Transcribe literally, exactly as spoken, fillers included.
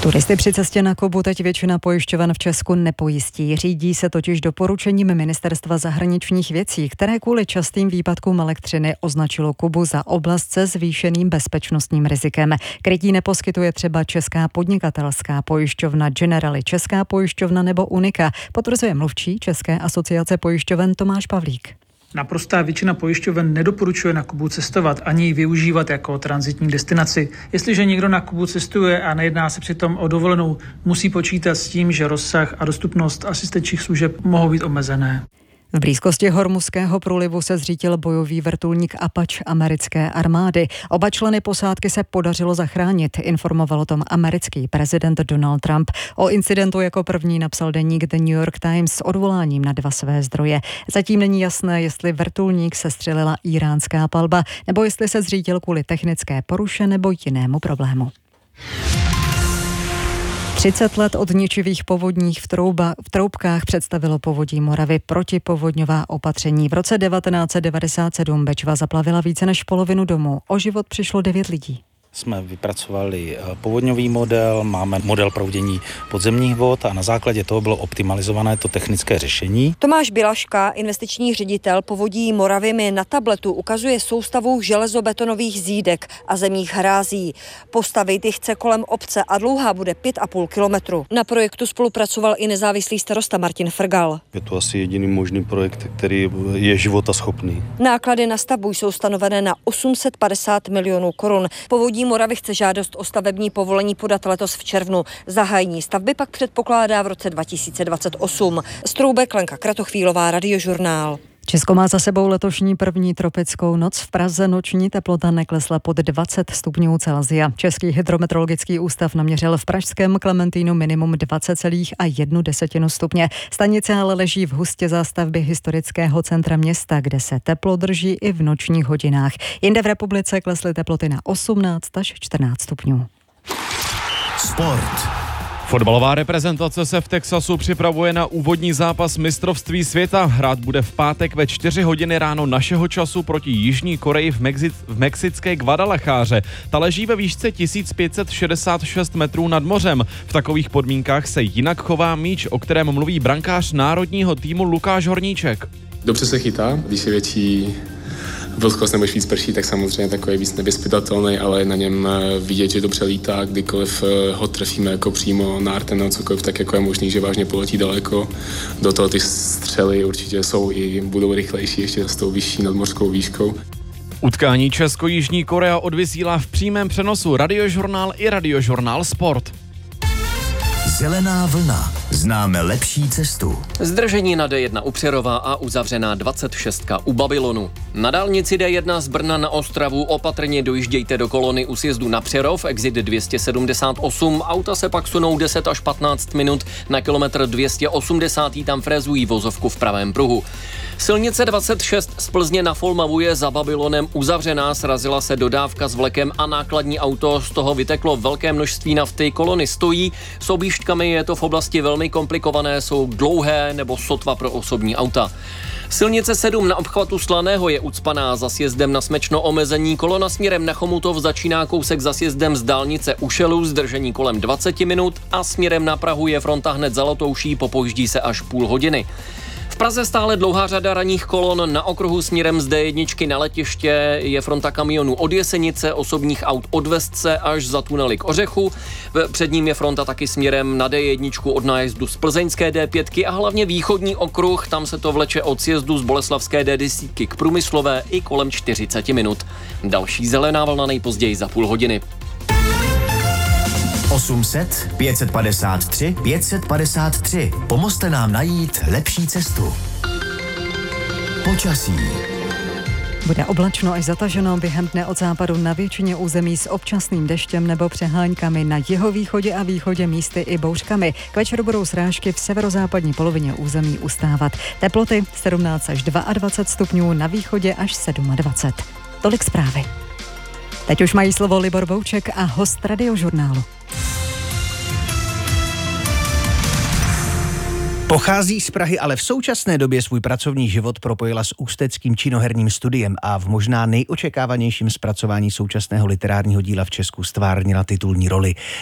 Turisty při cestě na Kubu teď většina pojišťoven v Česku nepojistí. Řídí se totiž doporučením Ministerstva zahraničních věcí, které kvůli častým výpadkům elektřiny označilo Kubu za oblast se zvýšeným bezpečnostním rizikem. Krytí neposkytuje třeba Česká podnikatelská pojišťovna Generali, Česká pojišťovna nebo Unica, potvrzuje mluvčí České asociace pojišťoven Tomáš Pavlík. Naprostá většina pojišťoven nedoporučuje na Kubu cestovat ani ji využívat jako tranzitní destinaci. Jestliže někdo na Kubu cestuje a nejedná se přitom o dovolenou, musí počítat s tím, že rozsah a dostupnost asistenčních služeb mohou být omezené. V blízkosti Hormuzského průlivu se zřítil bojový vrtulník Apache americké armády. Oba členy posádky se podařilo zachránit, informoval o tom americký prezident Donald Trump. O incidentu jako první napsal deník The New York Times s odvoláním na dva své zdroje. Zatím není jasné, jestli vrtulník sestřelila íránská palba, nebo jestli se zřítil kvůli technické poruše nebo jinému problému. třicet let od ničivých povodních v, trouba, v Troubkách představilo Povodí Moravy protipovodňová opatření. V roce devatenáct set devadesát sedm Bečva zaplavila více než polovinu domů. O život přišlo devět lidí. Jsme vypracovali povodňový model, máme model proudění podzemních vod a na základě toho bylo optimalizované to technické řešení. Tomáš Bilaška, investiční ředitel Povodí Moravy, mi na tabletu ukazuje soustavu železobetonových zídek a zemních hrází. Postavit jich chce kolem obce a dlouhá bude pět a půl kilometru. Na projektu spolupracoval i nezávislý starosta Martin Frgal. Je to asi jediný možný projekt, který je životaschopný. Náklady na stavbu jsou stanovené na osm set padesát milionů korun. Povodí Moravy chce žádost o stavební povolení podat letos v červnu. Zahájení stavby pak předpokládá v roce dva tisíce dvacet osm. Z Troubek Lenka Kratochvílová, Radiožurnál. Česko má za sebou letošní první tropickou noc. V Praze noční teplota neklesla pod dvacet stupňů Celsia. Český hydrometeorologický ústav naměřil v pražském Klementínu minimum dvacet celá jedna desetina stupně. Stanice ale leží v hustě zástavby historického centra města, kde se teplo drží i v nočních hodinách. Jinde v republice klesly teploty na osmnáct až čtrnáct stupňů. Sport. Fotbalová reprezentace se v Texasu připravuje na úvodní zápas mistrovství světa. Hrát bude v pátek ve čtyři hodiny ráno našeho času proti Jižní Koreji v, Mexi- v mexické Guadalajáře. Ta leží ve výšce tisíc pět set šedesát šest metrů nad mořem. V takových podmínkách se jinak chová míč, o kterém mluví brankář národního týmu Lukáš Horníček. Dobře se chytá, když je větší vlhkost nebo víc prší, tak samozřejmě takový víc nevyzpytatelný, ale na něm vidět, že dobře lítá, kdykoliv ho trefíme jako přímo na arten nebo cokoliv, tak jako je možný, že vážně poletí daleko. Do toho ty střely určitě jsou i budou rychlejší ještě s tou vyšší nadmořskou výškou. Utkání Česko-Jižní Korea odvysílá v přímém přenosu Radiožurnál i Radiožurnál Sport. Zelená vlna. Známe lepší cestu. Zdržení na D jedna u Přerova a uzavřená dvacet šest u Babylonu. Na dálnici D jedna z Brna na Ostravu opatrně dojíždějte do kolony u sjezdu na Přerov, exit dvě stě sedmdesát osm. Auta se pak sunou deset až patnáct minut. Na kilometr dvě stě osmdesát tam frézují vozovku v pravém pruhu. Silnice dvacet šest z Plzně na Folmavu je za Babylonem uzavřená, srazila se dodávka s vlekem a nákladní auto, z toho vyteklo velké množství nafty, kolony stojí, s objížďkami je to v oblasti velmi komplikované, jsou dlouhé nebo sotva pro osobní auta. Silnice sedm na obchvatu Slaného je ucpaná, za sjezdem na Smečno omezení, kolona směrem na Chomutov začíná kousek za sjezdem z dálnice u Šelu, zdržení kolem dvacet minut a směrem na Prahu je fronta hned za Lotouší, popoždí se až půl hodiny. V Praze stále dlouhá řada ranních kolon, na okruhu směrem z D jedna na letiště je fronta kamionů od Jesenice, osobních aut od Vestce až za tunely k Ořechu. Před ním je fronta taky směrem na D jedna od nájezdu z plzeňské D pět a hlavně východní okruh, tam se to vleče od sjezdu z boleslavské D deset k Průmyslové i kolem čtyřicet minut. Další zelená vlna nejpozději za půl hodiny. osm set, pět set padesát tři, pět set padesát tři. Pomozte nám najít lepší cestu. Počasí. Bude oblačno až zataženo, během dne od západu na většině území s občasným deštěm nebo přeháňkami, na jihovýchodě a východě místy i bouřkami. K večeru budou srážky v severozápadní polovině území ustávat. Teploty sedmnáct až dvacet dva stupňů, na východě až dvacet sedm. Tolik zprávy. Teď už mají slovo Libor Vouček a host Radiožurnálu. Pochází z Prahy, ale v současné době svůj pracovní život propojila s ústeckým činoherním studiem a v možná nejočekávanějším zpracování současného literárního díla v Česku stvárnila titulní roli.